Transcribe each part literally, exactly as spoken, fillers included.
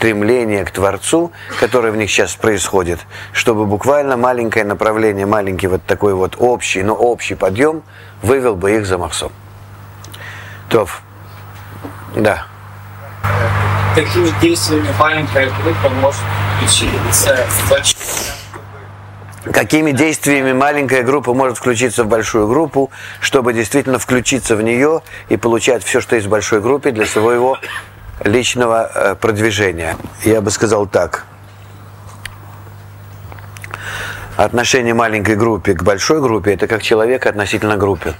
стремление к Творцу, которое в них сейчас происходит, чтобы буквально маленькое направление, маленький вот такой вот общий, но общий подъем вывел бы их за махсом. То, да. Какими действиями маленькая группа может включиться в большую? Какими действиями маленькая группа может включиться в большую группу, чтобы действительно включиться в нее и получать все, что есть в большой группе для своего личного э, продвижения? Я бы сказал так. Отношение маленькой группы к большой группе – это как человека относительно группы.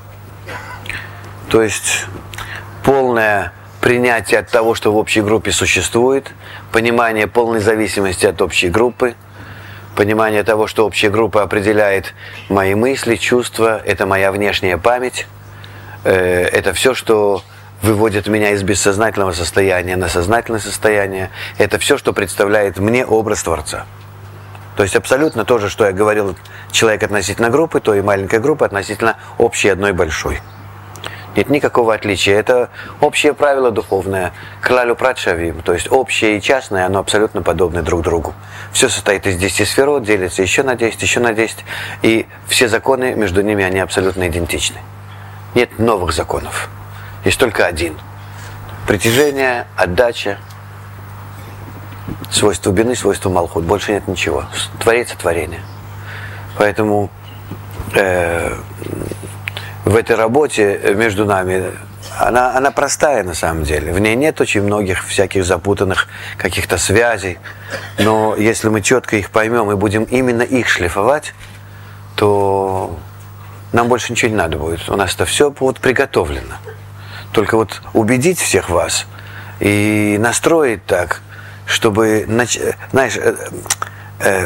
То есть полное принятие от того, что в общей группе существует, понимание полной зависимости от общей группы, понимание того, что общая группа определяет мои мысли, чувства, это моя внешняя память, э, это все, что выводит меня из бессознательного состояния на сознательное состояние, это все, что представляет мне образ Творца. То есть абсолютно то же, что я говорил, человек относительно группы, то и маленькая группа относительно общей одной большой. Нет никакого отличия. Это общее правило духовное. Клалю пратшавим, то есть общее и частное, оно абсолютно подобны друг другу. Все состоит из десяти сферот, делится еще на десять, еще на десять. И все законы между ними, они абсолютно идентичны. Нет новых законов. Есть только один. Притяжение, отдача, свойство бины, свойство малхут. Больше нет ничего. Творится творение. Поэтому э, в этой работе между нами, она, она простая на самом деле. В ней нет очень многих всяких запутанных каких-то связей. Но если мы четко их поймем и будем именно их шлифовать, то нам больше ничего не надо будет. У нас это все вот приготовлено. Только вот убедить всех вас и настроить так, чтобы, знаешь, э, э,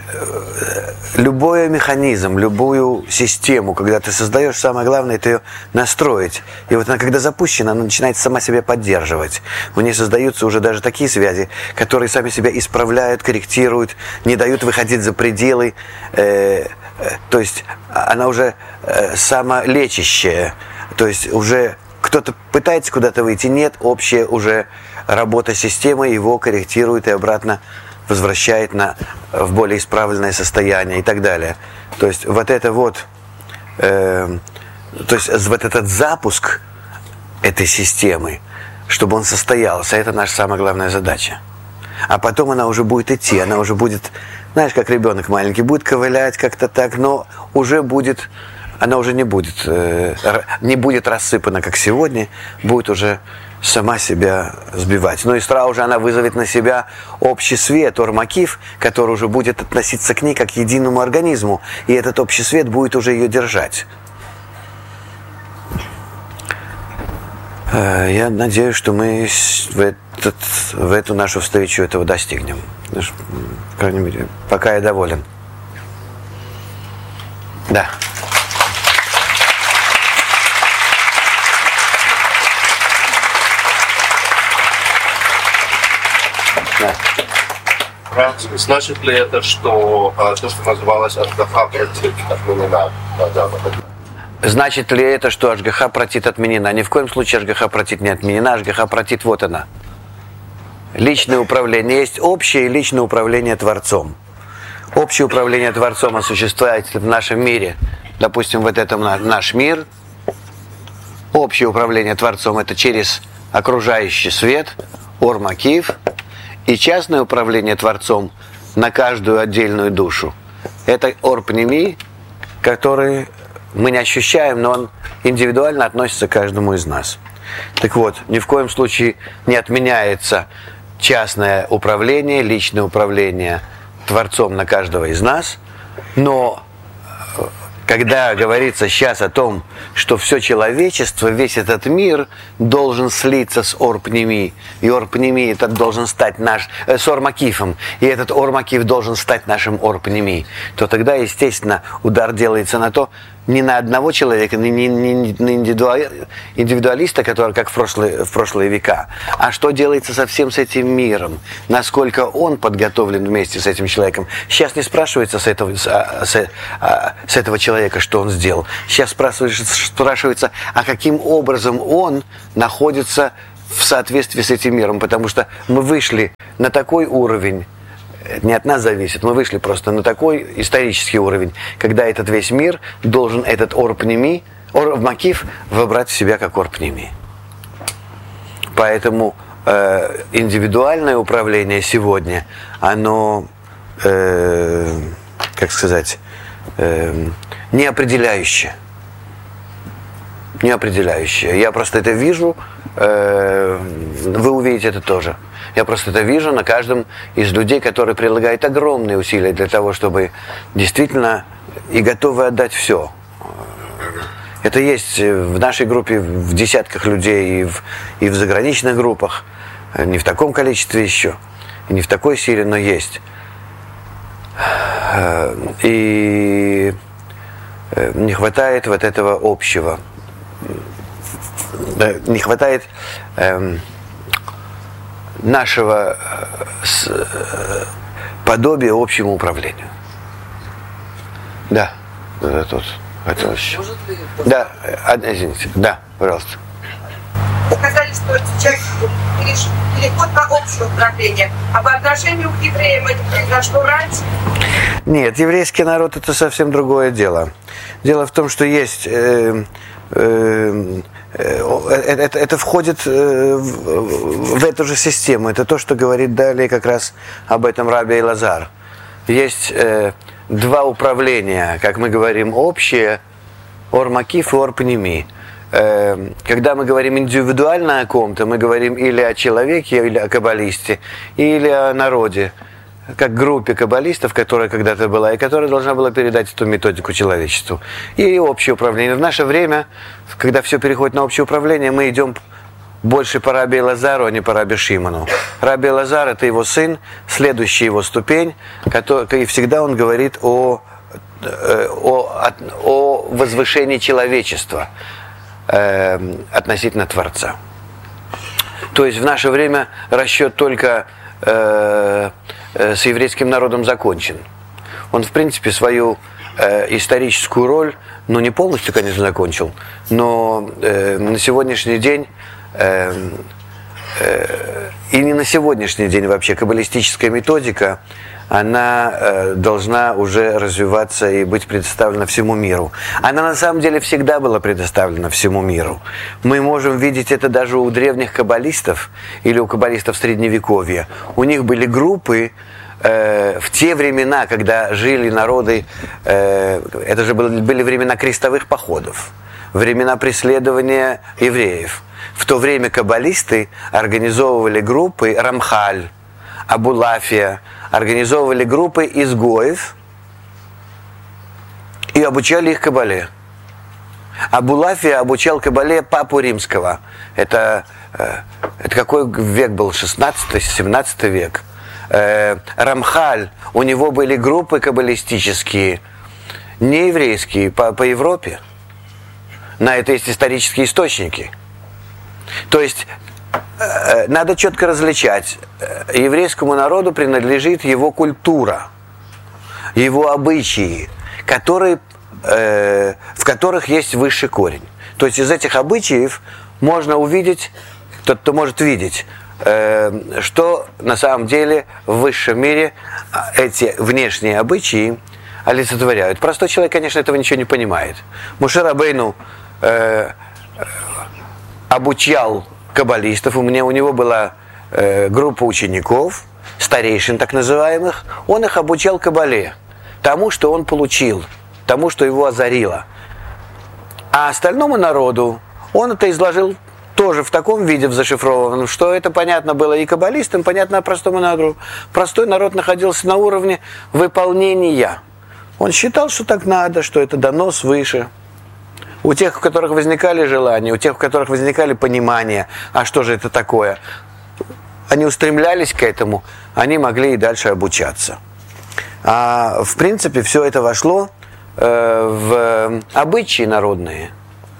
любой механизм, любую систему, когда ты создаешь, самое главное, это ее настроить. И вот она, когда запущена, она начинает сама себя поддерживать. У нее создаются уже даже такие связи, которые сами себя исправляют, корректируют, не дают выходить за пределы. Э, э, то есть она уже э, самолечащая. То есть уже кто-то пытается куда-то выйти, нет, общая уже работа системы его корректирует и обратно возвращает на, в более исправленное состояние и так далее. То есть вот это вот, э, то есть вот этот запуск этой системы, чтобы он состоялся, это наша самая главная задача. А потом она уже будет идти, она уже будет, знаешь, как ребенок маленький, будет ковылять как-то так, но уже будет, она уже не будет, э, не будет рассыпана, как сегодня, будет уже сама себя сбивать. Но и сразу же она вызовет на себя общий свет, ор-макиф, который уже будет относиться к ней как к единому организму. И этот общий свет будет уже ее держать. Я надеюсь, что мы в, этот, в эту нашу встречу этого достигнем. По крайней мере, пока я доволен. Да. Значит ли это, что а, то, что называлось Ашгаха Пратит, отменена? Значит ли это, что Ашгаха Пратит отменена? Ни в коем случае Ашгаха Пратит не отменена. Ашгаха Пратит, вот она. Личное управление. Есть общее и личное управление Творцом. Общее управление Творцом осуществляется в нашем мире. Допустим, вот это наш мир. Общее управление Творцом – это через окружающий свет, ор-макиф. И частное управление Творцом на каждую отдельную душу – это ор-пними, который мы не ощущаем, но он индивидуально относится к каждому из нас. Так вот, ни в коем случае не отменяется частное управление, личное управление Творцом на каждого из нас, но когда говорится сейчас о том, что все человечество, весь этот мир должен слиться с ор-пними, и ор-пними этот должен стать наш, э, с ор-макифом, и этот ор-макиф должен стать нашим ор-пними, то тогда, естественно, удар делается на то, не на одного человека, не, не, не на индивидуалиста, который как в прошлые, в прошлые века, а что делается совсем с этим миром, насколько он подготовлен вместе с этим человеком. Сейчас не спрашивается с этого, с, с, с этого человека, что он сделал. Сейчас спрашивается, спрашивается, а каким образом он находится в соответствии с этим миром, потому что мы вышли на такой уровень, не от нас зависит, мы вышли просто на такой исторический уровень, когда этот весь мир должен этот орпними, ор-макиф вобрать в себя как орпними. Поэтому э, индивидуальное управление сегодня, оно, э, как сказать, э, неопределяющее. Неопределяющее. Я просто это вижу, э, вы увидите это тоже. Я просто это вижу на каждом из людей, которые прилагают огромные усилия для того, чтобы действительно и готовы отдать все. Это есть в нашей группе, в десятках людей и в, и в заграничных группах. Не в таком количестве еще, и не в такой силе, но есть. И не хватает вот этого общего. Не хватает эм, нашего с, подобия общему управлению. Да, это тут. Это еще. Да, извините. Да, пожалуйста. Вы сказали, что сейчас переход на общее управление, а по отношению к евреям это произошло раньше? Нет, еврейский народ это совсем другое дело. Дело в том, что есть э, э, э, это, это входит э, в, в эту же систему. Это то, что говорит далее как раз об этом Раби Элазар. Есть э, два управления, как мы говорим, общее, ор-макиф и ор-пними. Э, когда мы говорим индивидуально о ком-то, мы говорим или о человеке, или о каббалисте, или о народе, как группе каббалистов, которая когда-то была, и которая должна была передать эту методику человечеству. И общее управление. В наше время, когда все переходит на общее управление, мы идем больше по Раби Элазару, а не по Раби Шимону. Раби Элазар – это его сын, следующая его ступень, который, и всегда он говорит о, о, о возвышении человечества э, относительно Творца. То есть в наше время расчет только э, э, с еврейским народом закончен. Он, в принципе, свою э, историческую роль, ну, не полностью, конечно, закончил, но э, на сегодняшний день Э, э, и не на сегодняшний день вообще каббалистическая методика, она э, должна уже развиваться и быть предоставлена всему миру. Она на самом деле всегда была предоставлена всему миру. Мы можем видеть это даже у древних каббалистов или у каббалистов Средневековья. У них были группы э, в те времена, когда жили народы, э, это же были, были времена крестовых походов, времена преследования евреев. В то время каббалисты организовывали группы, Рамхаль, Абулафия, организовывали группы изгоев и обучали их каббале. Абулафия обучал каббале папу римского. Это, это какой век был? шестнадцатый-семнадцатый век. Рамхаль, у него были группы каббалистические, не еврейские, по, по Европе. На это есть исторические источники. То есть э, надо четко различать. Еврейскому народу принадлежит его культура, его обычаи, которые, э, в которых есть высший корень. То есть из этих обычаев можно увидеть, кто-то может видеть, э, что на самом деле в высшем мире эти внешние обычаи олицетворяют. Простой человек, конечно, этого ничего не понимает. Моше Рабейну э, обучал каббалистов, у меня у него была э, группа учеников, старейшин так называемых, он их обучал каббале, тому, что он получил, тому, что его озарило. А остальному народу он это изложил тоже в таком виде, в зашифрованном, что это понятно было и каббалистам, понятно простому народу. Простой народ находился на уровне выполнения. Он считал, что так надо, что это дано свыше. У тех, у которых возникали желания, у тех, у которых возникали понимания, а что же это такое, они устремлялись к этому, они могли и дальше обучаться. А в принципе все это вошло э, в обычаи народные.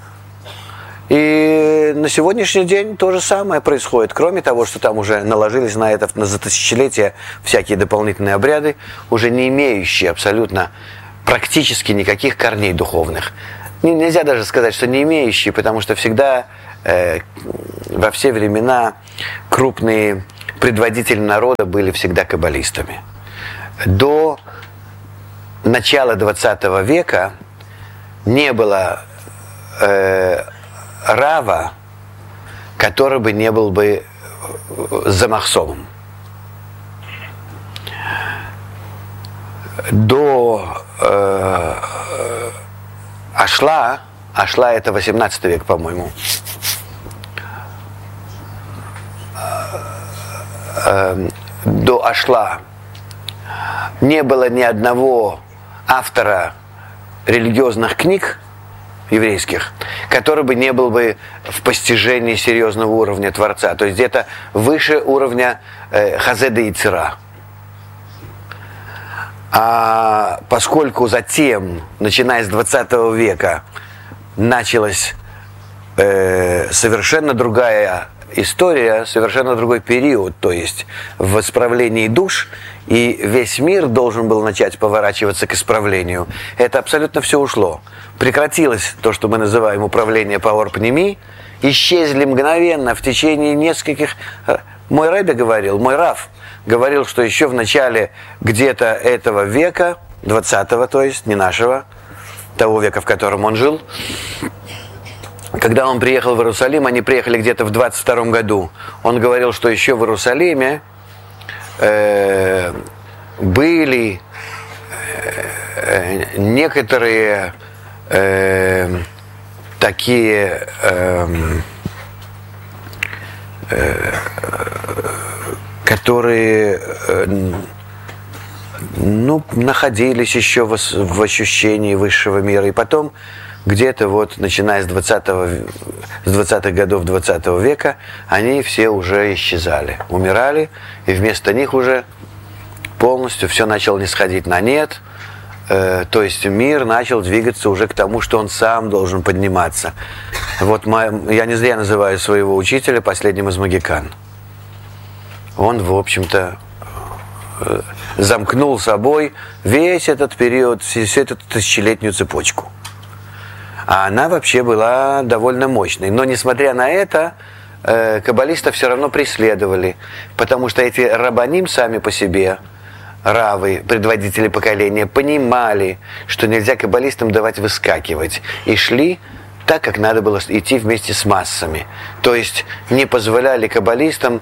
И на сегодняшний день то же самое происходит. Кроме того, что там уже наложились на это на за тысячелетия всякие дополнительные обряды, уже не имеющие абсолютно практически никаких корней духовных. Нельзя даже сказать, что не имеющие, потому что всегда э, во все времена крупные предводители народа были всегда каббалистами. До начала двадцатого века не было э, рава, который бы не был бы замахсомом. До э, Ашла, Ашла это восемнадцатый век, по-моему, э, до Ашла не было ни одного автора религиозных книг еврейских, который бы не был бы в постижении серьезного уровня Творца, то есть где-то выше уровня э, Хазеда и Цира. А поскольку затем, начиная с двадцатого века, началась э, совершенно другая история, совершенно другой период, то есть в исправлении душ, и весь мир должен был начать поворачиваться к исправлению, это абсолютно все ушло. Прекратилось то, что мы называем управление по орпнеми, исчезли мгновенно в течение нескольких... Мой Ребе говорил, мой Рав говорил, что еще в начале где-то этого века, двадцатого, то есть, не нашего, того века, в котором он жил, когда он приехал в Иерусалим, они приехали где-то в двадцать втором году, он говорил, что еще в Иерусалиме э, были э, некоторые э, такие э, э, которые э, ну, находились еще в, в ощущении высшего мира, и потом где-то вот, начиная с двадцатого, с двадцатых годов двадцатого века, они все уже исчезали, умирали, и вместо них уже полностью все начало не сходить на нет, э, то есть мир начал двигаться уже к тому, что он сам должен подниматься. Вот моя, я не зря называю своего учителя последним из могикан. Он, в общем-то, э, замкнул собой весь этот период, всю эту тысячелетнюю цепочку. А она вообще была довольно мощной. Но, несмотря на это, э, каббалистов все равно преследовали, потому что эти рабаним сами по себе, равы, предводители поколения, понимали, что нельзя каббалистам давать выскакивать, и шли так, как надо было идти вместе с массами. То есть не позволяли каббалистам,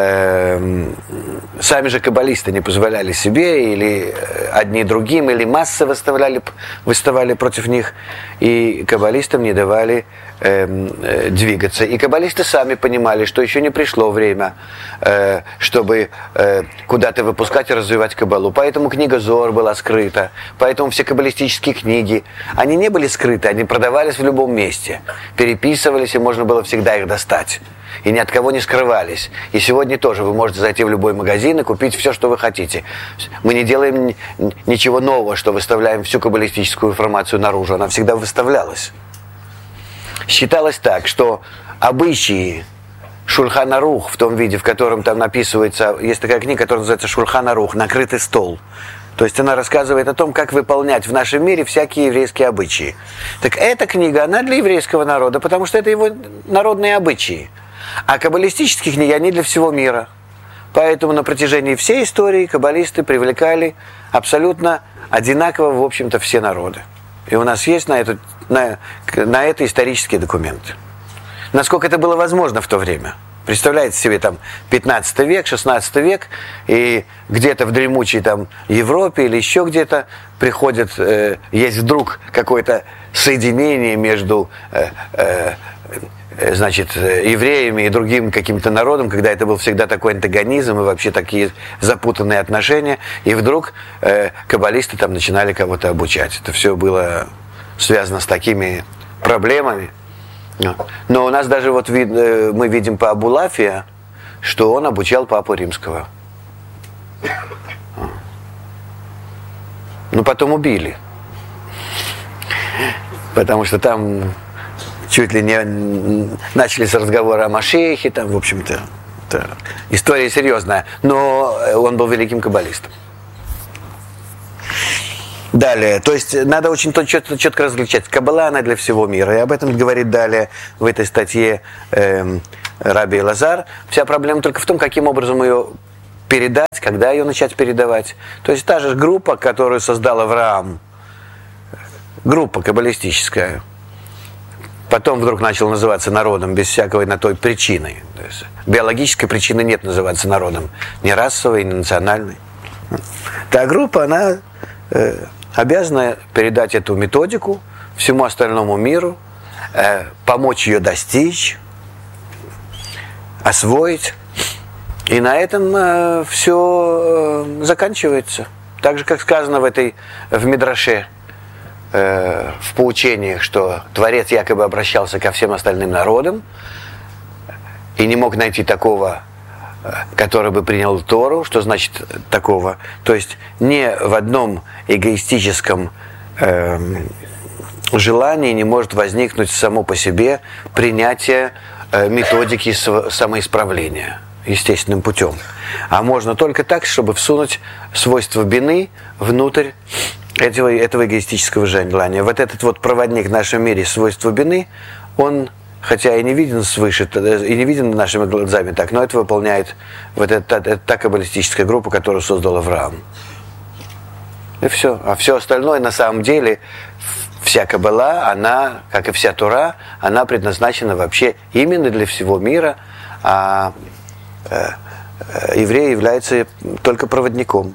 э, сами же каббалисты не позволяли себе, или одни другим, или массы выставляли, выставали против них, и каббалистам не давали э, э, двигаться. И каббалисты сами понимали, что еще не пришло время, э, чтобы э, куда-то выпускать и развивать каббалу. Поэтому книга Зоар была скрыта, поэтому все каббалистические книги, они не были скрыты, они продавались в любом месте, переписывались, и можно было всегда их достать. И ни от кого не скрывались. И сегодня тоже вы можете зайти в любой магазин и купить все, что вы хотите. Мы не делаем ничего нового, что выставляем всю каббалистическую информацию наружу. Она всегда выставлялась. Считалось так, что обычаи Шульхан Арух в том виде, в котором там написывается, есть такая книга, которая называется Шульхан Арух, «Накрытый стол». То есть она рассказывает о том, как выполнять в нашем мире всякие еврейские обычаи. Так эта книга, она для еврейского народа, потому что это его народные обычаи. А каббалистические книги, они для всего мира. Поэтому на протяжении всей истории каббалисты привлекали абсолютно одинаково, в общем-то, все народы. И у нас есть на это, на, на это исторические документы. Насколько это было возможно в то время. Представляете себе, там, пятнадцатый век, шестнадцатый век, и где-то в дремучей там Европе или еще где-то приходит, э, есть вдруг какое-то соединение между э, э, значит, евреями и другим каким-то народом, когда это был всегда такой антагонизм и вообще такие запутанные отношения, и вдруг э, каббалисты там начинали кого-то обучать. Это все было связано с такими проблемами. Но у нас даже вот вид, э, мы видим по Абулафия, что он обучал папу римского. Ну, потом убили. Потому что там чуть ли не начались разговоры о Машехе, там, в общем-то, история серьезная. Но он был великим каббалистом. Далее, то есть надо очень четко, четко различать. Каббала, она для всего мира. И об этом говорит далее в этой статье э, Раби Элазар. Вся проблема только в том, каким образом ее передать, когда ее начать передавать. То есть та же группа, которую создал Авраам, группа каббалистическая, потом вдруг начал называться народом без всякой на той причины. То есть биологической причины нет называться народом. Ни расовой, ни национальной. Та группа, она э, обязана передать эту методику всему остальному миру, э, помочь ее достичь, освоить. И на этом э, все э, заканчивается. Так же, как сказано в этой в Мидраше, э, в поучениях, что Творец якобы обращался ко всем остальным народам и не мог найти такого, который бы принял Тору. Что значит такого? То есть не в одном эгоистическом э, желании не может возникнуть само по себе принятие э, методики самоисправления естественным путем. А можно только так, чтобы всунуть свойство бины внутрь этого, этого эгоистического желания. Вот этот вот проводник в нашем мире, свойство бины, он, хотя и не виден свыше, и не виден нашими глазами так, но это выполняет вот эта, эта, та каббалистическая группа, которую создал Авраам. И все. А все остальное, на самом деле, вся каббала, она, как и вся Тора, она предназначена вообще именно для всего мира, а э, э, еврей является только проводником.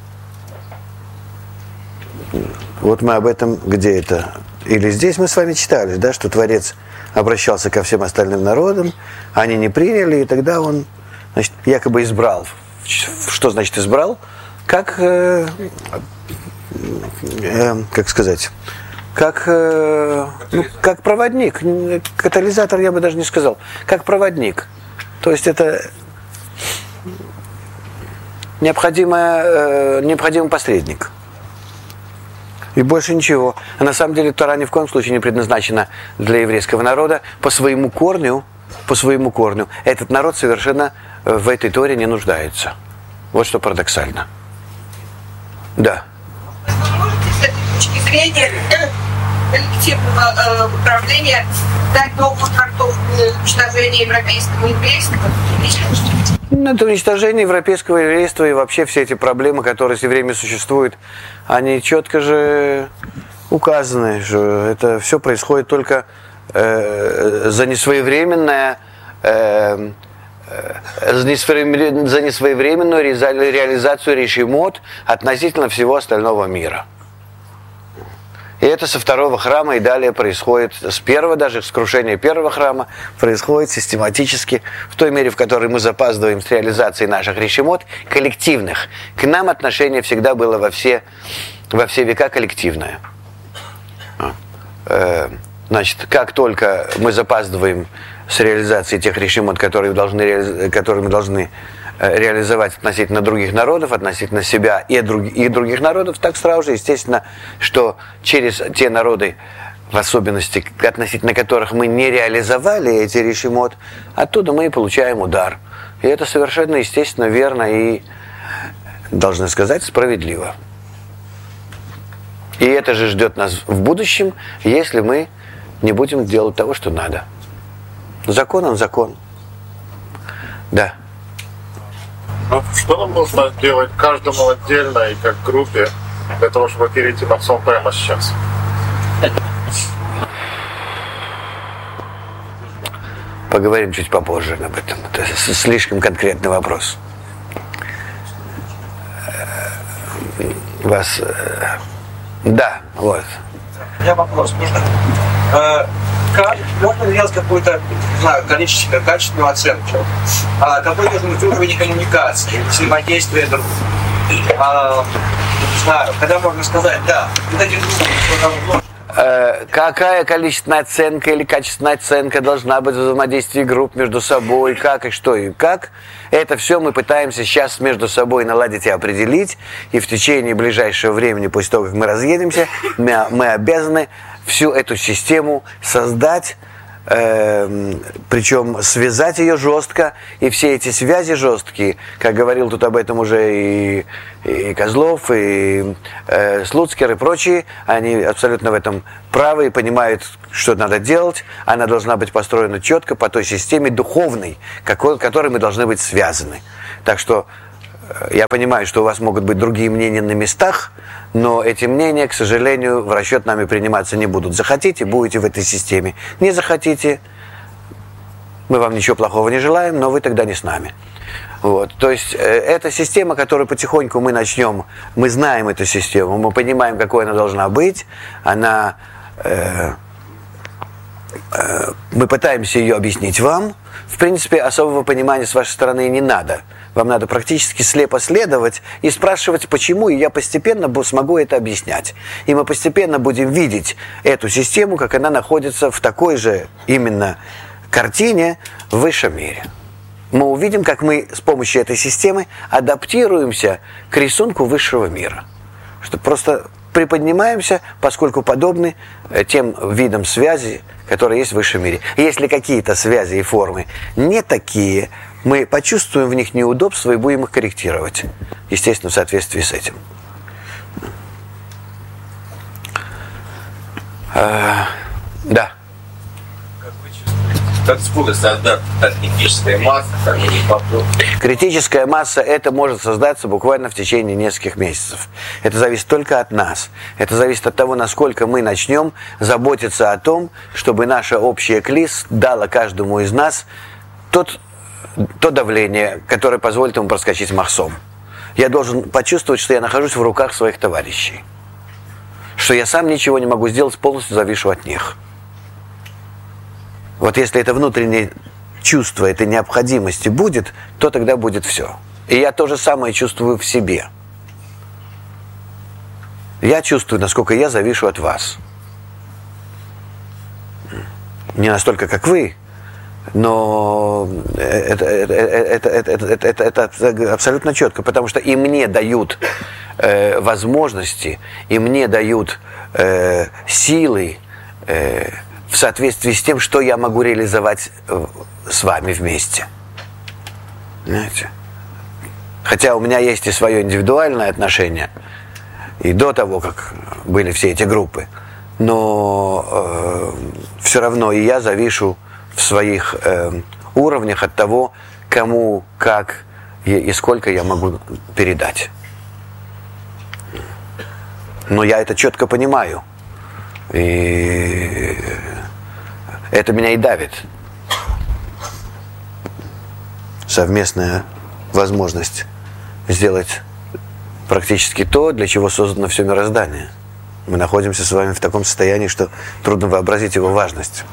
Вот мы об этом, где это? Или здесь мы с вами читали, да, что Творец обращался ко всем остальным народам, они не приняли, и тогда он, значит, якобы избрал. Что значит избрал? Как, э, э, как сказать, как, э, ну, как проводник. Катализатор я бы даже не сказал. Как проводник. То есть это необходимое, э, необходимый посредник. И больше ничего. А на самом деле Тора ни в коем случае не предназначена для еврейского народа по своему корню, по своему корню. Этот народ совершенно в этой Торе не нуждается. Вот что парадоксально. Да. Вы можете с этой точки зрения коллективного э, управления дать новую трактовку уничтожения европейского еврейства? Это уничтожение европейского еврейства и вообще все эти проблемы, которые все время существуют, они четко же указаны, что это все происходит только э, за несвоевременное э, за несвоевременную реализацию решимот относительно всего остального мира. И это со второго храма и далее происходит, с первого даже, с крушения первого храма, происходит систематически, в той мере, в которой мы запаздываем с реализацией наших решимот, коллективных. К нам отношение всегда было во все, во все века коллективное. Значит, как только мы запаздываем с реализацией тех решимот, которые, должны, которые мы должны реализовать относительно других народов, относительно себя и, друг, и других народов, так сразу же, естественно, что через те народы, в особенности относительно которых мы не реализовали эти решимот, оттуда мы и получаем удар. И это совершенно естественно, верно и, должны сказать, справедливо. И это же ждет нас в будущем, если мы не будем делать того, что надо. Закон он закон. Да. Что нам нужно делать каждому отдельно и как группе для того, чтобы перейти на сон прямо сейчас? Поговорим чуть попозже об этом. Это слишком конкретный вопрос. Вас... Да, вот. У меня вопрос. Можно, э, как, можно сделать какую-то, не знаю, количественную, качественную оценку? А, какой должен быть уровень коммуникации, взаимодействия друг а, не знаю, когда можно сказать, да, вот эти группы, э, какая количественная оценка или качественная оценка должна быть в взаимодействии групп между собой, как и что и как. Это все мы пытаемся сейчас между собой наладить и определить. И в течение ближайшего времени, после того, как мы разъедемся, мы, мы обязаны всю эту систему создать э, причем связать ее жестко, и все эти связи жесткие, как говорил тут об этом уже и, и Козлов, и э, Слуцкер, и прочие, они абсолютно в этом правы и понимают, что надо делать. Она должна быть построена четко по той системе духовной, какой, которой мы должны быть связаны. Так что я понимаю, что у вас могут быть другие мнения на местах, но эти мнения, к сожалению, в расчет нами приниматься не будут. Захотите, будете в этой системе. Не захотите, мы вам ничего плохого не желаем, но вы тогда не с нами. Вот. То есть э, это система, которую потихоньку мы начнем, мы знаем эту систему, мы понимаем, какой она должна быть, она, э, э, мы пытаемся ее объяснить вам. В принципе, особого понимания с вашей стороны не надо. Вам надо практически слепо следовать и спрашивать, почему, и я постепенно смогу это объяснять. И мы постепенно будем видеть эту систему, как она находится в такой же именно картине в высшем мире. Мы увидим, как мы с помощью этой системы адаптируемся к рисунку высшего мира. Что просто приподнимаемся, поскольку подобны тем видам связи, которые есть в высшем мире. Если какие-то связи и формы не такие, мы почувствуем в них неудобства и будем их корректировать, естественно, в соответствии с этим. А, да. Как сколько создать критическая масса, как они попробуют? Критическая масса, это может создаться буквально в течение нескольких месяцев. Это зависит только от нас. Это зависит от того, насколько мы начнем заботиться о том, чтобы наша общая клис дала каждому из нас тот, то давление, которое позволит ему проскочить махсом. Я должен почувствовать, что я нахожусь в руках своих товарищей. Что я сам ничего не могу сделать, полностью завишу от них. Вот если это внутреннее чувство этой необходимости будет, то тогда будет все. И я то же самое чувствую в себе. Я чувствую, насколько я завишу от вас. Не настолько, как вы, но это, это, это, это, это, это, это абсолютно четко, потому что и мне дают э, возможности, и мне дают э, силы, э, в соответствии с тем, что я могу реализовать с вами вместе. Знаете? Хотя у меня есть и свое индивидуальное отношение, и до того, как были все эти группы, но э, все равно и я завишу в своих э, уровнях от того, кому, как и, и сколько я могу передать. Но я это четко понимаю. И это меня и давит. Совместная возможность сделать практически то, для чего создано все мироздание. Мы находимся с вами в таком состоянии, что трудно вообразить его важность.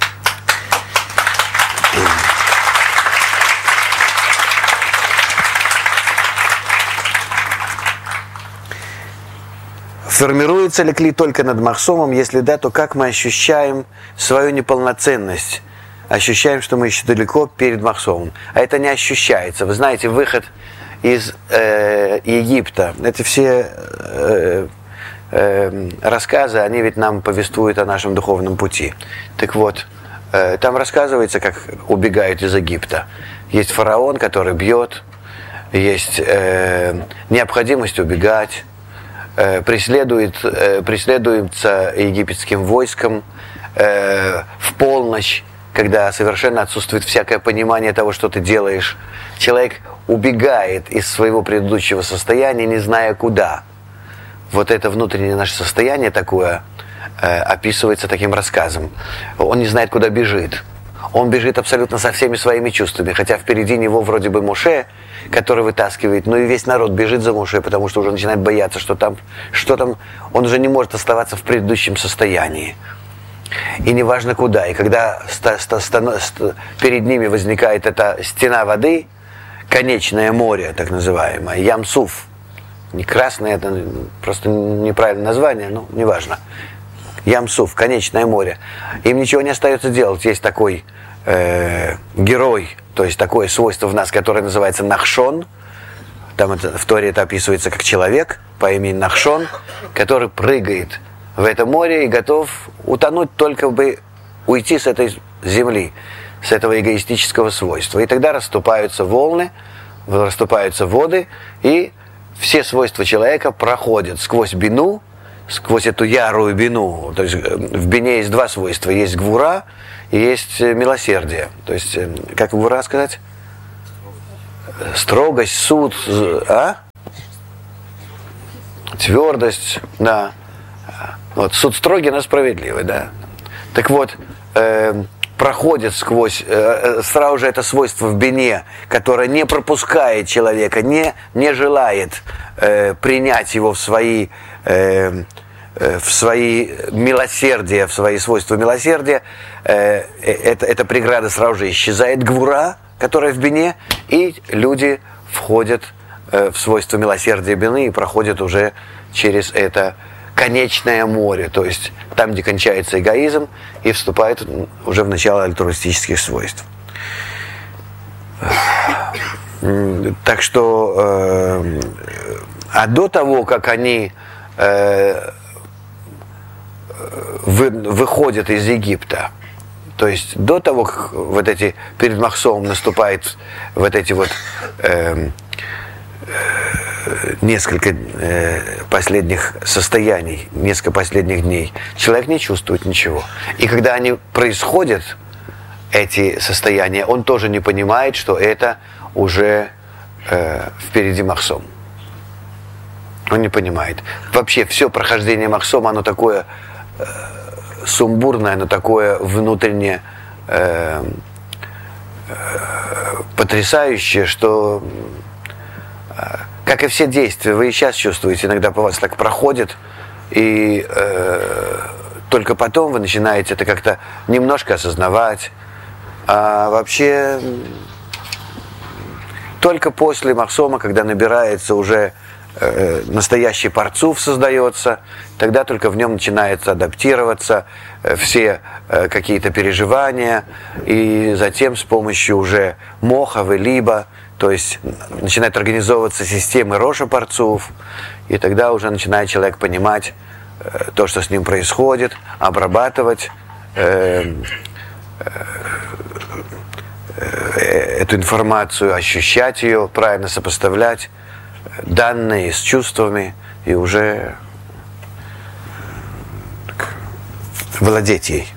Формируется ли кли только над махсомом? Если да, то как мы ощущаем свою неполноценность? Ощущаем, что мы еще далеко перед махсомом. А это не ощущается. Вы знаете, выход из э, Египта, эти все э, э, рассказы, они ведь нам повествуют о нашем духовном пути. Так вот, э, там рассказывается, как убегают из Египта. Есть фараон, который бьет, есть э, необходимость убегать, преследует, преследуется египетским войском э, в полночь, когда совершенно отсутствует всякое понимание того, что ты делаешь. Человек убегает из своего предыдущего состояния, не зная куда. Вот это внутреннее наше состояние такое э, описывается таким рассказом. Он не знает, куда бежит. Он бежит абсолютно со всеми своими чувствами, хотя впереди него вроде бы Моше, который вытаскивает, но и весь народ бежит за Моше, потому что уже начинает бояться, что там, что там, он уже не может оставаться в предыдущем состоянии. И неважно куда. И когда ста, ста, ста, ста, перед ними возникает эта стена воды, конечное море, так называемое, Ям-Суф, не красное, это просто неправильное название, но неважно. Ям-Суф, конечное море. Им ничего не остается делать. Есть такой э, герой, то есть такое свойство в нас, которое называется Нахшон. Там это, в Торе это описывается как человек по имени Нахшон, который прыгает в это море и готов утонуть, только бы уйти с этой земли, с этого эгоистического свойства. И тогда расступаются волны, расступаются воды, и все свойства человека проходят сквозь бину, сквозь эту ярую бину. То есть в бине есть два свойства. Есть гвура и есть милосердие. То есть, как гвура сказать? Строгость, суд, а? Твердость, да. Вот, суд строгий, но справедливый, да. Так вот, э, проходит сквозь, э, сразу же это свойство в бине, которое не пропускает человека, не, не желает э, принять его в свои, э, э, в свои милосердия, в свои свойства милосердия, э, это, эта преграда сразу же исчезает, гвура, которая в бине, и люди входят э, в свойство милосердия бины и проходят уже через это конечное море, то есть там, где кончается эгоизм, и вступает уже в начало альтруистических свойств. Так что, э, а до того, как они э, вы, выходят из Египта, то есть до того, как вот эти, перед Махсомом наступает вот эти вот э, несколько э, последних состояний, несколько последних дней, человек не чувствует ничего. И когда они происходят, эти состояния, он тоже не понимает, что это уже э, впереди Махсом. Он не понимает. Вообще все прохождение Махсома, оно такое э, сумбурное, оно такое внутренне э, э, потрясающее, что как и все действия, вы и сейчас чувствуете, иногда по вас так проходит, и э, только потом вы начинаете это как-то немножко осознавать. А вообще, только после Махсома, когда набирается уже э, настоящий парцуф создается, тогда только в нем начинается адаптироваться э, все э, какие-то переживания, и затем с помощью уже моховы, либо то есть начинает организовываться системы Роша Парцуф, и тогда уже начинает человек понимать э, то, что с ним происходит, обрабатывать э, э, эту информацию, ощущать ее, правильно сопоставлять данные с чувствами и уже так, владеть ей.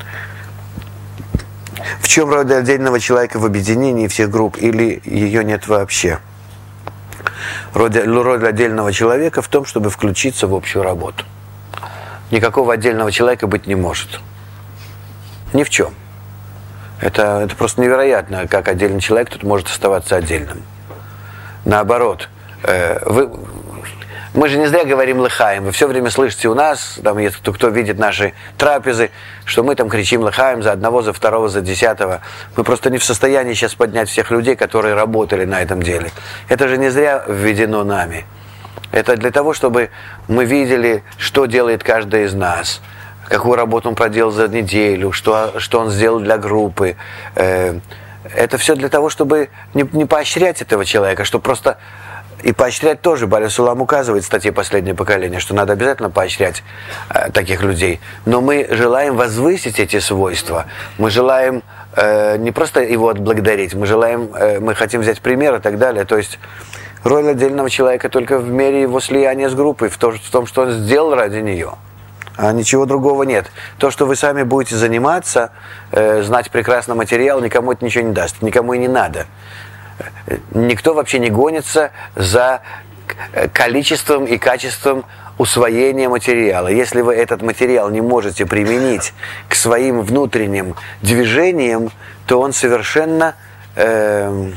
В чем роль отдельного человека в объединении всех групп, или ее нет вообще? Роль, роль отдельного человека в том, чтобы включиться в общую работу. Никакого отдельного человека быть не может. Ни в чем. Это, это просто невероятно, как отдельный человек тут может оставаться отдельным. Наоборот, э, вы, мы же не зря говорим лыхаем. Вы все время слышите у нас, там, если кто, кто видит наши трапезы, что мы там кричим лыхаем за одного, за второго, за десятого. Мы просто не в состоянии сейчас поднять всех людей, которые работали на этом деле. Это же не зря введено нами. Это для того, чтобы мы видели, что делает каждый из нас, какую работу он проделал за неделю, что, что он сделал для группы. Это все для того, чтобы не, не поощрять этого человека, чтобы просто... И поощрять тоже. Баля Сулам указывает в статье «Последнее поколение», что надо обязательно поощрять э, таких людей. Но мы желаем возвысить эти свойства. Мы желаем э, не просто его отблагодарить, мы желаем, э, мы хотим взять пример и так далее. То есть роль отдельного человека только в мере его слияния с группой, в, то, в том, что он сделал ради нее. А ничего другого нет. То, что вы сами будете заниматься, э, знать прекрасно материал, никому это ничего не даст. Никому и не надо. Никто вообще не гонится за количеством и качеством усвоения материала. Если вы этот материал не можете применить к своим внутренним движениям, то он совершенно, э,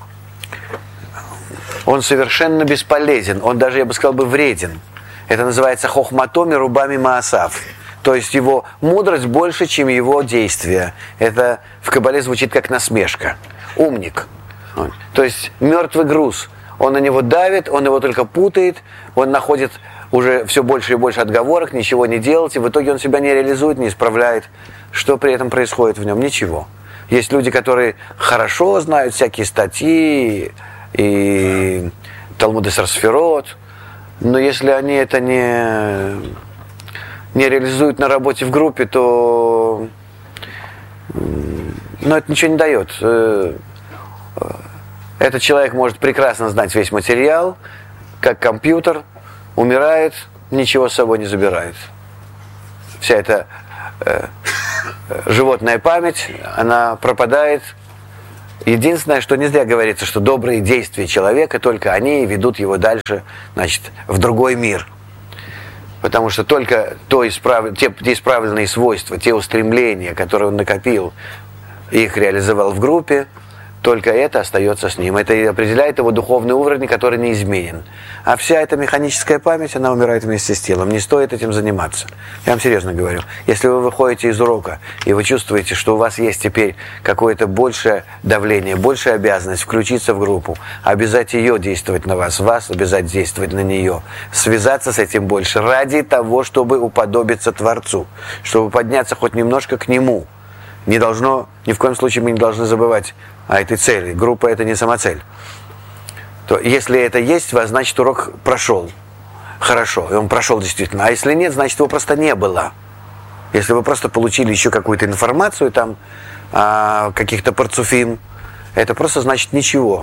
он совершенно бесполезен. Он даже, я бы сказал, бы вреден. Это называется хохматоми рубами маасав. То есть его мудрость больше, чем его действия. Это в Кабале звучит как насмешка. Умник. То есть мертвый груз, он на него давит, он его только путает, он находит уже все больше и больше отговорок, ничего не делать, и в итоге он себя не реализует, не исправляет. Что при этом происходит в нем? Ничего. Есть люди, которые хорошо знают всякие статьи и Талмуд Сферот, но если они это не, не реализуют на работе в группе, то Но это ничего не дает. Этот человек может прекрасно знать весь материал, как компьютер, умирает, ничего с собой не забирает. Вся эта э, животная память, она пропадает. Единственное, что не зря говорится, что добрые действия человека, только они ведут его дальше, значит, в другой мир. Потому что только то исправ... те, те исправленные свойства, те устремления, которые он накопил, их реализовал в группе, только это остается с ним. Это и определяет его духовный уровень, который неизменен. А вся эта механическая память, она умирает вместе с телом. Не стоит этим заниматься. Я вам серьезно говорю. Если вы выходите из урока, и вы чувствуете, что у вас есть теперь какое-то большее давление, большая обязанность включиться в группу, обязать ее действовать на вас, вас обязать действовать на нее, связаться с этим больше ради того, чтобы уподобиться Творцу, чтобы подняться хоть немножко к Нему. Не должно, ни в коем случае мы не должны забывать о этой цели. Группа – это не самоцель. То если это есть, вас, значит, урок прошел. Хорошо, и он прошел действительно. А если нет, значит, его просто не было. Если вы просто получили еще какую-то информацию там, о каких-то парцуфим, это просто значит ничего.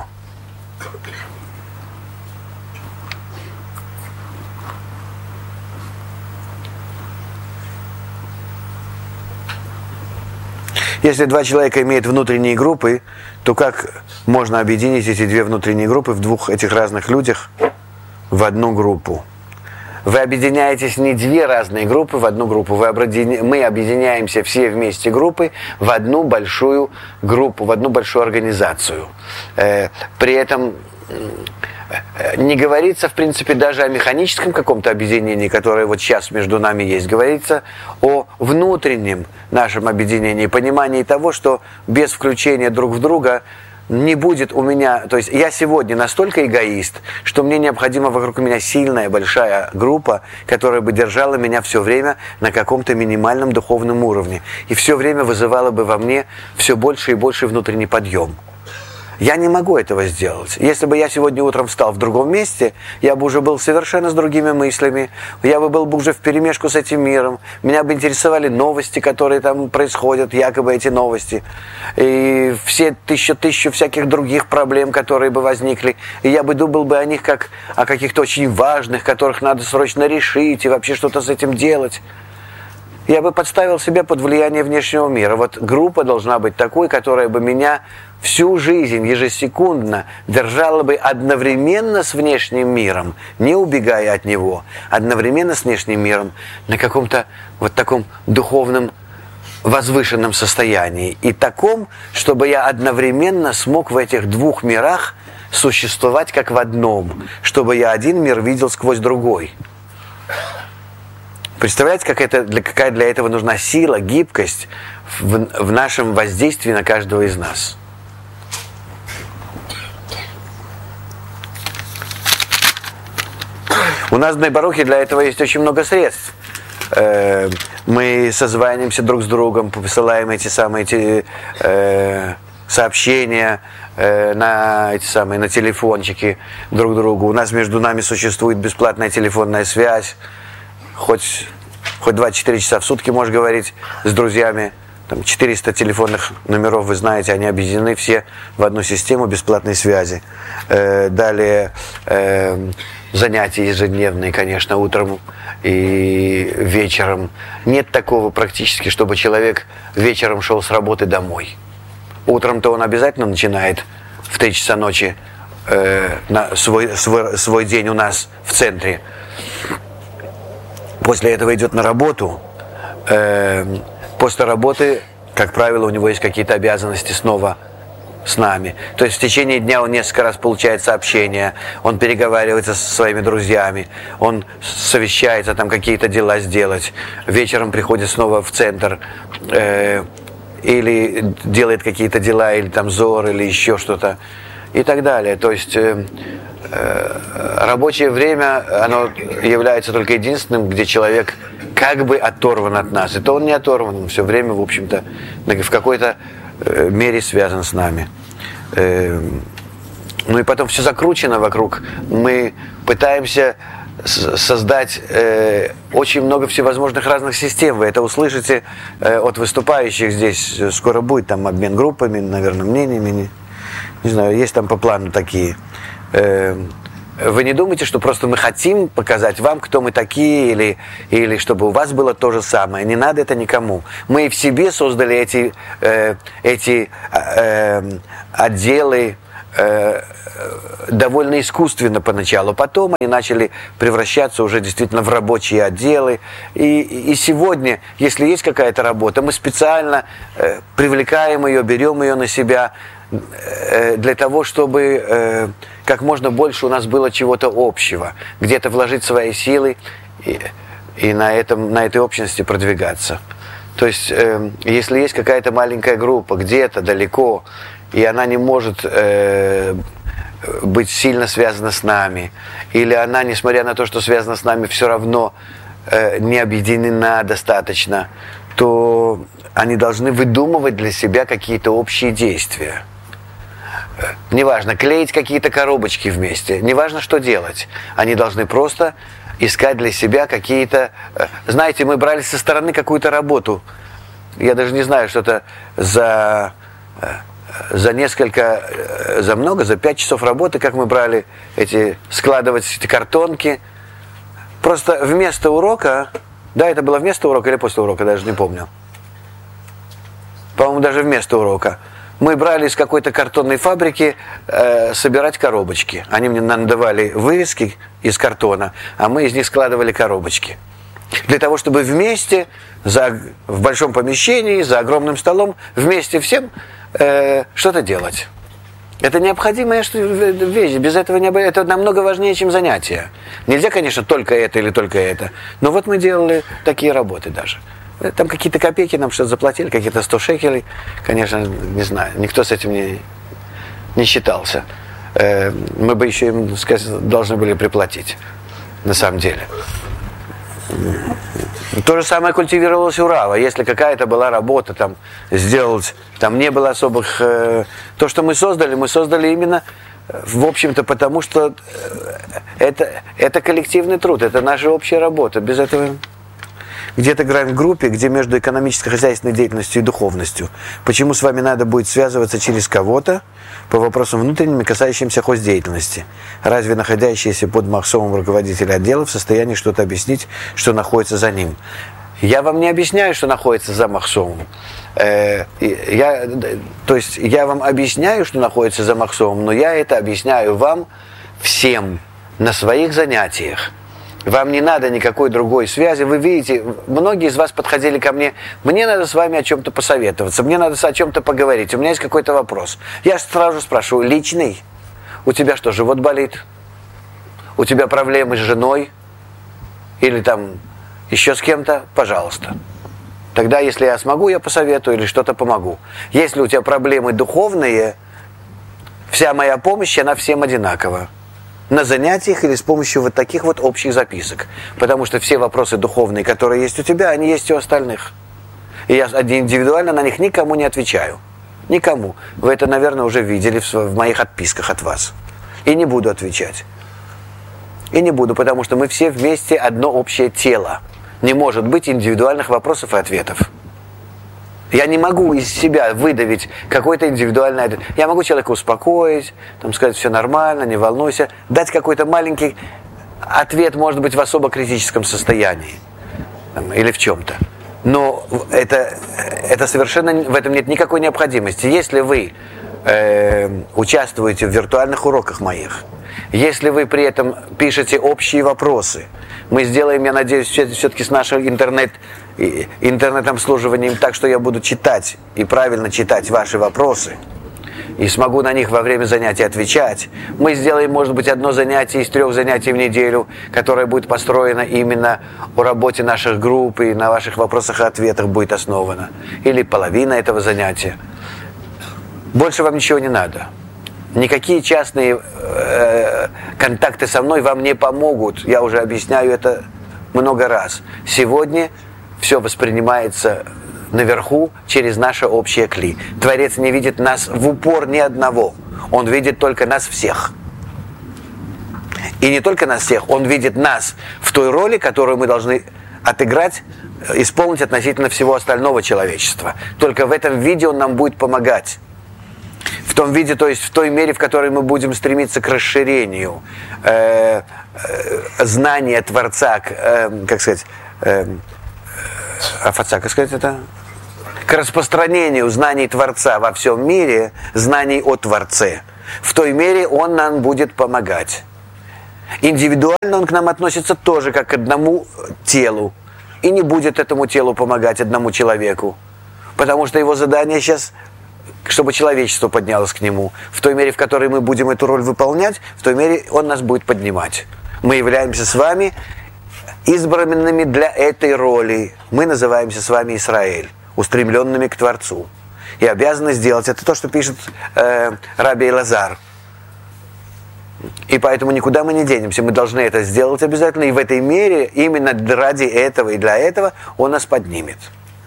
Если два человека имеют внутренние группы, то как можно объединить эти две внутренние группы в двух этих разных людях в одну группу? Вы объединяетесь не две разные группы в одну группу. Вы объединя... Мы объединяемся все вместе группы в одну большую группу, в одну большую организацию. Э, при этом не говорится, в принципе, даже о механическом каком-то объединении, которое вот сейчас между нами есть. Говорится о внутреннем нашем объединении, понимании того, что без включения друг в друга не будет у меня... То есть я сегодня настолько эгоист, что мне необходима вокруг меня сильная, большая группа, которая бы держала меня все время на каком-то минимальном духовном уровне. И все время вызывала бы во мне все больше и больше внутренний подъем. Я не могу этого сделать. Если бы я сегодня утром встал в другом месте, я бы уже был совершенно с другими мыслями, я бы был бы уже вперемешку с этим миром, меня бы интересовали новости, которые там происходят, якобы эти новости, и все тысячу-тысячу всяких других проблем, которые бы возникли, и я бы думал бы о них как о каких-то очень важных, которых надо срочно решить и вообще что-то с этим делать. Я бы подставил себя под влияние внешнего мира. Вот группа должна быть такой, которая бы меня всю жизнь, ежесекундно держала бы одновременно с внешним миром, не убегая от него, одновременно с внешним миром на каком-то вот таком духовном возвышенном состоянии. И таком, чтобы я одновременно смог в этих двух мирах существовать как в одном, чтобы я один мир видел сквозь другой. Представляете, как это, для, какая для этого нужна сила, гибкость в, в нашем воздействии на каждого из нас. У нас в Бней-Барухе для этого есть очень много средств. Э, мы созваниваемся друг с другом, посылаем эти самые эти, э, сообщения э, на эти самые на телефончики друг другу. У нас между нами существует бесплатная телефонная связь. Хоть, хоть двадцать четыре часа в сутки можешь говорить с друзьями. Там четыреста телефонных номеров, вы знаете, они объединены все в одну систему бесплатной связи. Э, далее э, занятия ежедневные, конечно, утром и вечером. Нет такого практически, чтобы человек вечером шел с работы домой. Утром-то он обязательно начинает в три часа ночи э, на свой, свой, свой день у нас в центре. После этого идет на работу. Э, после работы, как правило, у него есть какие-то обязанности снова с нами. То есть в течение дня он несколько раз получает сообщения, он переговаривается со своими друзьями, он совещается там какие-то дела сделать. Вечером приходит снова в центр э, или делает какие-то дела, или там зор, или еще что-то. И так далее. То есть э, э, рабочее время, оно является только единственным, где человек как бы оторван от нас. И то он не оторван, он все время, в общем-то, в какой-то э, мере связан с нами. Э, ну и потом все закручено вокруг. Мы пытаемся создать э, очень много всевозможных разных систем. Вы это услышите э, от выступающих здесь. Скоро будет там обмен группами, наверное, мнениями. Не, не знаю, есть там по плану такие. Э, Вы не думайте, что просто мы хотим показать вам, кто мы такие, или, или чтобы у вас было то же самое. Не надо это никому. Мы в себе создали эти, э, эти э, отделы э, довольно искусственно поначалу. Потом они начали превращаться уже действительно в рабочие отделы. И, и сегодня, если есть какая-то работа, мы специально э, привлекаем ее, берем ее на себя, для того, чтобы э, как можно больше у нас было чего-то общего, где-то вложить свои силы и, и на, этом, на этой общности продвигаться. То есть, э, если есть какая-то маленькая группа где-то далеко, и она не может э, быть сильно связана с нами, или она, несмотря на то, что связана с нами, все равно э, не объединена достаточно, то они должны выдумывать для себя какие-то общие действия. Неважно, клеить какие-то коробочки вместе, неважно, что делать. Они должны просто искать для себя какие-то... Знаете, мы брали со стороны какую-то работу. Я даже не знаю, что-то за, за несколько, за много, за пять часов работы, как мы брали эти, складывать эти картонки. Просто вместо урока, да, это было вместо урока или после урока, даже не помню. По-моему, даже вместо урока. Мы брали из какой-то картонной фабрики э, собирать коробочки. Они мне надавали вырезки из картона, а мы из них складывали коробочки. Для того, чтобы вместе, за, в большом помещении, за огромным столом, вместе всем э, что-то делать. Это необходимая вещь. Без этого не это намного важнее, чем занятие. Нельзя, конечно, только это или только это. Но вот мы делали такие работы даже. Там какие-то копейки нам что-то заплатили, какие-то сто шекелей. Конечно, не знаю, никто с этим не, не считался. Э, мы бы еще им сказать, должны были приплатить, на самом деле. То же самое культивировалось у Рава. Если какая-то была работа там сделать, там не было особых... Э, то, что мы создали, мы создали именно, в общем-то, потому что это, это коллективный труд, это наша общая работа. Без этого... Где-то играем в группе, где между экономической, хозяйственной деятельностью и духовностью. Почему с вами надо будет связываться через кого-то по вопросам внутренним, касающимся хоздеятельности? Разве находящиеся под махсомом руководителя отдела в состоянии что-то объяснить, что находится за ним? Я вам не объясняю, что находится за махсомом. Э, я, то есть я вам объясняю, что находится за махсомом, но я это объясняю вам всем на своих занятиях. Вам не надо никакой другой связи. Вы видите, многие из вас подходили ко мне. Мне надо с вами о чем-то посоветоваться. Мне надо о чем-то поговорить. У меня есть какой-то вопрос. Я сразу спрашиваю, личный? У тебя что, живот болит? У тебя проблемы с женой? Или там еще с кем-то? Пожалуйста. Тогда, если я смогу, я посоветую или что-то помогу. Если у тебя проблемы духовные, вся моя помощь, она всем одинакова. На занятиях или с помощью вот таких вот общих записок. Потому что все вопросы духовные, которые есть у тебя, они есть у остальных. И я индивидуально на них никому не отвечаю. Никому. Вы это, наверное, уже видели в, в моих отписках от вас. И не буду отвечать. И не буду, потому что мы все вместе одно общее тело. Не может быть индивидуальных вопросов и ответов. Я не могу из себя выдавить какой-то индивидуальный ответ. Я могу человека успокоить, там, сказать, все нормально, не волнуйся, дать какой-то маленький ответ, может быть, в особо критическом состоянии там, или в чем-то. Но это, это совершенно, в этом нет никакой необходимости. Если вы э, участвуете в виртуальных уроках моих, если вы при этом пишете общие вопросы, мы сделаем, я надеюсь, все-таки с нашим интернет, интернет-обслуживанием так, что я буду читать и правильно читать ваши вопросы и смогу на них во время занятий отвечать. Мы сделаем, может быть, одно занятие из трех занятий в неделю, которое будет построено именно о работе наших групп и на ваших вопросах и ответах будет основано. Или половина этого занятия. Больше вам ничего не надо. Никакие частные э, контакты со мной вам не помогут. Я уже объясняю это много раз. Сегодня все воспринимается наверху через наше общее кли. Творец не видит нас в упор ни одного. Он видит только нас всех. И не только нас всех, Он видит нас в той роли, которую мы должны отыграть, исполнить относительно всего остального человечества. Только в этом виде Он нам будет помогать. В том виде, то есть в той мере, в которой мы будем стремиться к расширению э, э, знания Творца, к, э, как сказать, э, Афаца, как сказать это? К распространению знаний Творца во всем мире, знаний о Творце. В той мере Он нам будет помогать. Индивидуально Он к нам относится тоже как к одному телу. И не будет этому телу помогать одному человеку. Потому что его задание сейчас, чтобы человечество поднялось к Нему. В той мере, в которой мы будем эту роль выполнять, в той мере Он нас будет поднимать. Мы являемся с вами избранными для этой роли. Мы называемся с вами Израиль, устремленными к Творцу. И обязаны сделать. Это то, что пишет э, Раби Элазар. И поэтому никуда мы не денемся. Мы должны это сделать обязательно. И в этой мере, именно ради этого и для этого, Он нас поднимет.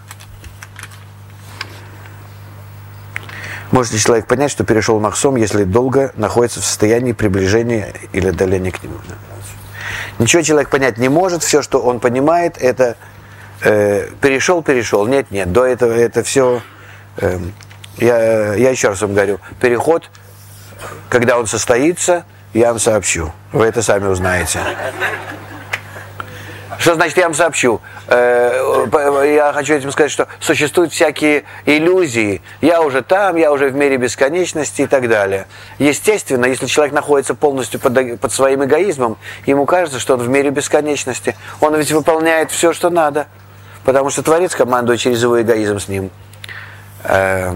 Может ли человек понять, что перешел махсом, если долго находится в состоянии приближения или отдаления к нему? Ничего человек понять не может. Все, что он понимает, это э, перешел, перешел. Нет, нет. До этого это все... Э, я, я еще раз вам говорю. Переход, когда он состоится, я вам сообщу. Вы это сами узнаете. Что значит я вам сообщу? Я хочу этим сказать, что существуют всякие иллюзии. Я уже там, я уже в мире бесконечности и так далее. Естественно, если человек находится полностью под, под своим эгоизмом, ему кажется, что он в мире бесконечности. Он ведь выполняет все, что надо. Потому что Творец командует через его эгоизм с ним. Я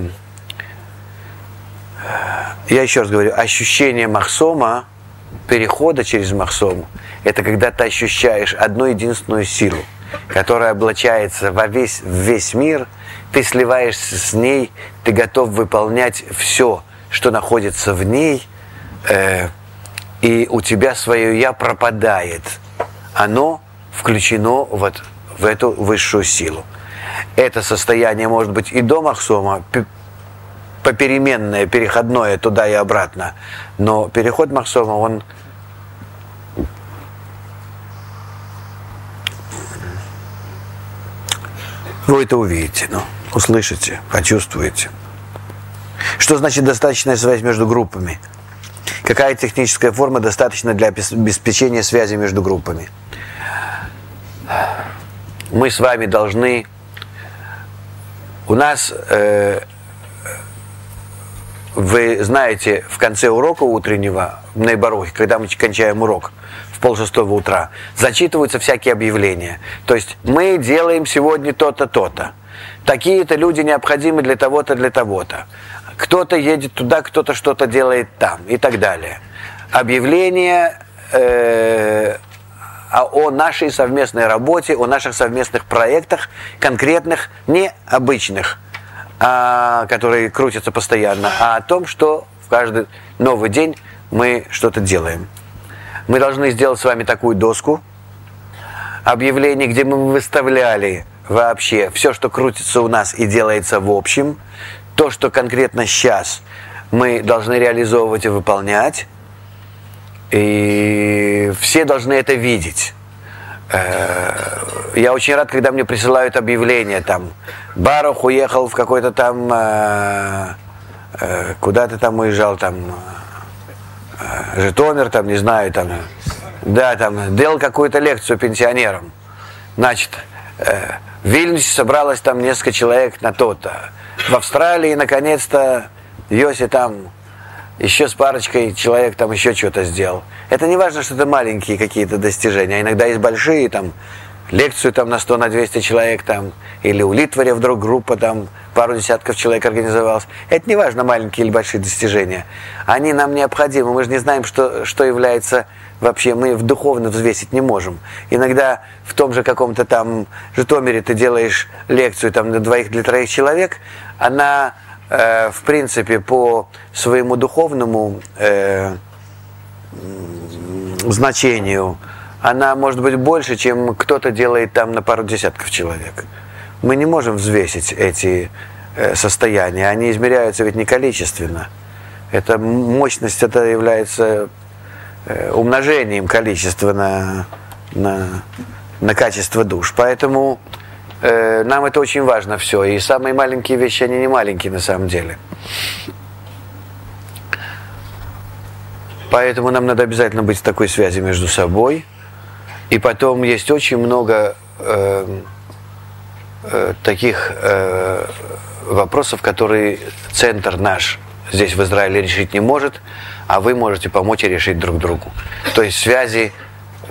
еще раз говорю, ощущение махсома, перехода через махсом, это когда ты ощущаешь одну единственную силу, которая облачается во весь, в весь мир, ты сливаешься с ней, ты готов выполнять все, что находится в ней, э, и у тебя свое «я» пропадает. Оно включено вот в эту высшую силу. Это состояние может быть и до махсома, попеременное, переходное туда и обратно, но переход махсома, он вы это увидите, ну, услышите, почувствуете. Что значит достаточная связь между группами? Какая техническая форма достаточна для обеспечения связи между группами? Мы с вами должны... У нас, э, вы знаете, в конце урока утреннего, в Нейбарухе, когда мы кончаем урок, в полшестого утра, зачитываются всякие объявления. То есть мы делаем сегодня то-то, то-то. Такие-то люди необходимы для того-то, для того-то. Кто-то едет туда, кто-то что-то делает там и так далее. Объявления э, о нашей совместной работе, о наших совместных проектах, конкретных, не обычных, а, которые крутятся постоянно, а о том, что в каждый новый день мы что-то делаем. Мы должны сделать с вами такую доску объявлений, где мы выставляли вообще все, что крутится у нас и делается в общем, то, что конкретно сейчас мы должны реализовывать и выполнять, и все должны это видеть. Я очень рад, когда мне присылают объявления, там, Барух уехал в какой-то там, куда ты там уезжал, там, Житомир, там, не знаю, там, да, там, делал какую-то лекцию пенсионерам. Значит, в Вильнюсе собралось там несколько человек на то-то. В Австралии, наконец-то, Йоси там еще с парочкой человек там еще что-то сделал. Это не важно, что это маленькие какие-то достижения, а иногда есть большие, там, лекцию там на сто, на двести человек, там, или у Литваря вдруг группа, там, пару десятков человек организовалась. Это не важно, маленькие или большие достижения. Они нам необходимы, мы же не знаем, что, что является вообще, мы в духовно взвесить не можем. Иногда в том же каком-то там Житомире ты делаешь лекцию там для двоих, для троих человек, она, э, в принципе, по своему духовному э, значению, она может быть больше, чем кто-то делает там на пару десятков человек. Мы не можем взвесить эти э, состояния, они измеряются ведь не количественно. Эта мощность, это является э, умножением количества на, на, на качество душ. Поэтому э, нам это очень важно все. И самые маленькие вещи, они не маленькие на самом деле. Поэтому нам надо обязательно быть в такой связи между собой. И потом есть очень много э, э, таких э, вопросов, которые центр наш здесь в Израиле решить не может, а вы можете помочь и решить друг другу. То есть связи